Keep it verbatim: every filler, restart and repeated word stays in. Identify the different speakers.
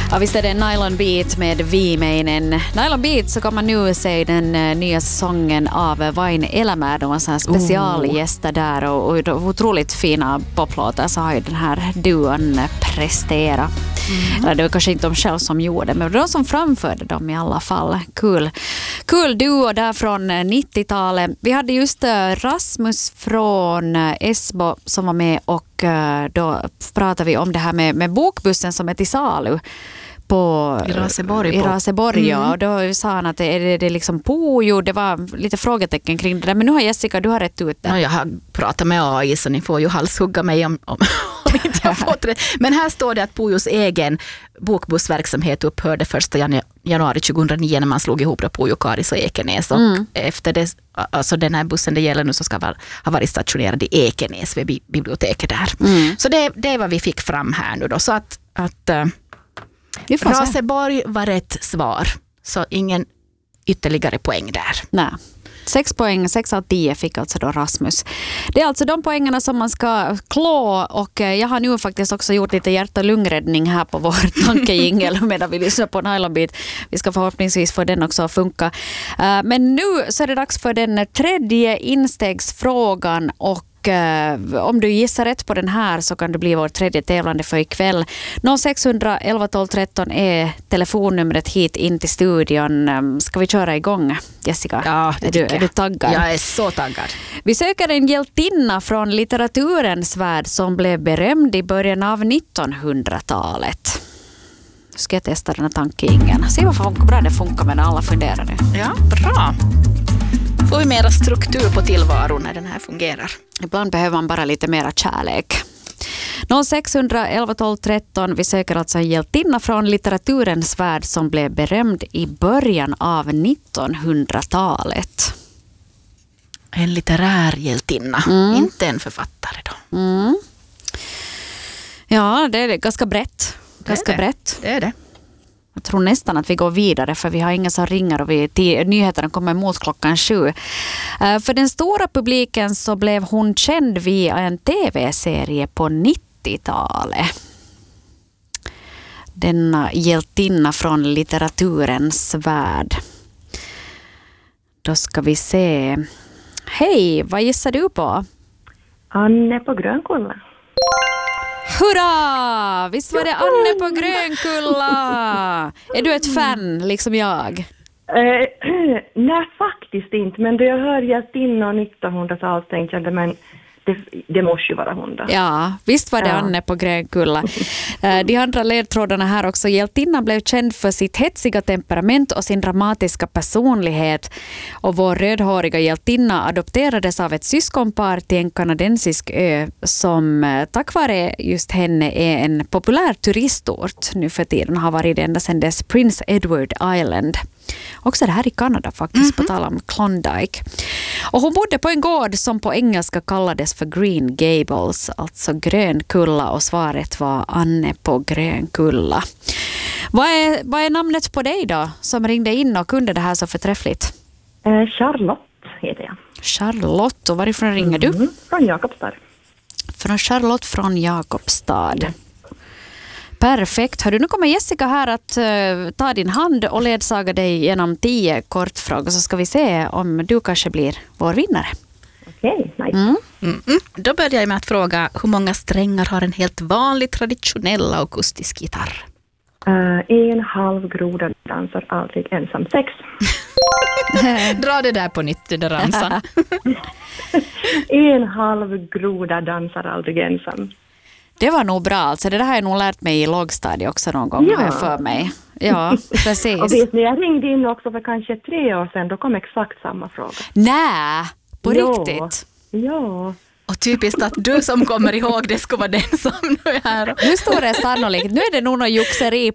Speaker 1: Ja, visst är det Nylon Beat med Viimeinen. Nylon Beat så kan man nu se den uh, nya säsongen av Vain Elämä. De var så här specialgäster där och, och, och otroligt fina poplåtar så har ju den här duon presterat. Mm. Eller det var kanske inte de själv som gjorde, men det var de som framförde dem i alla fall. Kul. Kul duo där från nittiotalet. Vi hade just Rasmus från Esbo som var med och då pratade vi om det här med, med bokbussen som är till salu på
Speaker 2: i Raseborg,
Speaker 1: i Raseborg mm. ja. Och då sa han att det är det liksom Pujo, det var lite frågetecken kring det där, men nu har Jessica, du har rätt ut det.
Speaker 2: Ja, jag har pratat med A I så ni får ju halshugga mig om, om, om inte jag fått det. Men här står det att Pujos egen bokbussverksamhet upphörde första januari tjugohundranio när man slog ihop då Pujo, Karis och Ekenäs och mm. efter det, alltså den här bussen det gäller nu så ska var, ha varit stationerad i Ekenäs vid biblioteket där. Mm. Så det, det är vad vi fick fram här nu då, så att, att Raseborg var rätt svar. Så ingen ytterligare poäng där.
Speaker 1: Nej. Sex poäng, sex av tio fick alltså då Rasmus. Det är alltså de poängerna som man ska klå och jag har nu faktiskt också gjort lite hjärt- och lungräddning här på vår tankejingel medan vi lyssnar på Nylon Beat. Vi ska förhoppningsvis få den också att funka. Men nu så är det dags för den tredje instegsfrågan och om du gissar rätt på den här så kan du bli vår tredje tävlande för ikväll. noll sex elva tolv tretton är telefonnumret hit in till studion. Ska vi köra igång, Jessica?
Speaker 2: Ja, det
Speaker 1: är du, är du taggad?
Speaker 2: Jag är så taggad.
Speaker 1: Vi söker en hjältinna från litteraturens värld som blev berömd i början av nittonhundratalet. Nu ska jag testa den här tankingen. Se vad bra det funkar med när alla funderar nu.
Speaker 2: Ja, bra. Får vi mera struktur på tillvaron när den här fungerar.
Speaker 1: Ibland behöver man bara lite mera kärlek. noll sex elva tolv tretton. Vi söker alltså en hjältinna från litteraturens värld som blev berömd i början av nittonhundratalet.
Speaker 2: En litterär hjältinna, mm. inte en författare då.
Speaker 1: Mm. Ja, det är ganska brett. Ganska
Speaker 2: det är det.
Speaker 1: brett.
Speaker 2: Det är det.
Speaker 1: Jag tror nästan att vi går vidare för vi har inga som ringer och vi, till, nyheterna kommer emot klockan sju. Uh, för den stora publiken så blev hon känd via en tv-serie på nittiotalet. Denna hjältinna från litteraturens värld. Då ska vi se. Hej, vad gissar du på?
Speaker 3: Anne på Grönkulla.
Speaker 1: Hurra! Visst var det Anne på Grönkulla? Är du ett fan, liksom jag?
Speaker 3: Eh, nej, faktiskt inte. Men då jag hör hjältinna nittonhundratalet tänkte jag, men det, det måste ju vara hon då.
Speaker 1: Ja, visst var det ja. Anne på Grönkulla. De andra ledtrådarna här också. Hjältinnan blev känd för sitt hetsiga temperament och sin dramatiska personlighet. Och vår rödhåriga hjältinna adopterades av ett syskonpar till en kanadensisk ö som tack vare just henne är en populär turistort nu för tiden. Har varit ända sedan dess Prince Edward Island. Också det här i Kanada faktiskt, mm-hmm. på tal om Klondike. Och hon bodde på en gård som på engelska kallades för Green Gables, alltså Grönkulla, och svaret var Anne på Grönkulla. Vad är, vad är namnet på dig då som ringde in och kunde det här så förträffligt?
Speaker 3: Eh, Charlotte heter jag.
Speaker 1: Charlotte, och varifrån ringer
Speaker 3: mm-hmm.
Speaker 1: du?
Speaker 3: Från Jakobstad.
Speaker 1: Från Charlotte från Jakobstad. Mm. Perfekt. Hör du, nu kommer Jessica här att uh, ta din hand och ledsaga dig genom tio kortfrågor så ska vi se om du kanske blir vår vinnare.
Speaker 3: Okej, okay, nice.
Speaker 2: Mm. Mm. Då börjar jag med att fråga hur många strängar har en helt vanlig traditionell akustisk gitarr?
Speaker 3: Uh, en halv groda dansar aldrig ensam sex.
Speaker 2: Dra det där på nytt, det där ramsan.
Speaker 3: En halv groda dansar aldrig ensam.
Speaker 1: Det var nog bra. Alltså, det där har jag nog lärt mig i lågstadiet också någon gång.
Speaker 3: Ja.
Speaker 1: Har jag för mig. Ja, precis.
Speaker 3: Och vet ni, jag ringde in också för kanske tre år sedan. Då kom exakt samma fråga.
Speaker 1: Nej, på
Speaker 3: ja.
Speaker 1: riktigt?
Speaker 3: Ja.
Speaker 2: Och typiskt att du som kommer ihåg det ska vara den som nu är här.
Speaker 1: Nu står det sannolikt. Nu är det nog någon juxeri